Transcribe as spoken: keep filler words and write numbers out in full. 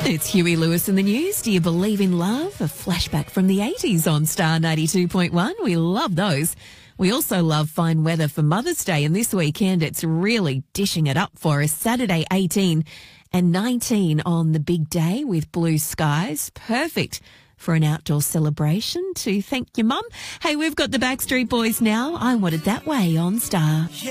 It's Huey Lewis in the news. Do you believe in love? A flashback from the eighties on Star ninety-two point one. We love those. We also love fine weather for Mother's Day, and this weekend it's really dishing it up for us. Saturday eighteen and nineteen on the big day with blue skies. Perfect for an outdoor celebration to thank your mum. Hey, we've got the Backstreet Boys now. I Want It That Way on Star.